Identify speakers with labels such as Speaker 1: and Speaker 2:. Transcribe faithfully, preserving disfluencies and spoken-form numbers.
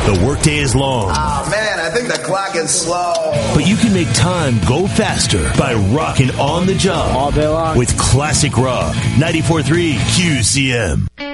Speaker 1: The workday is long.
Speaker 2: Oh, man, I think the clock is slow.
Speaker 1: But you can make time go faster by rocking on the job.
Speaker 3: All day long.
Speaker 1: With classic rock. ninety-four point three Q C M.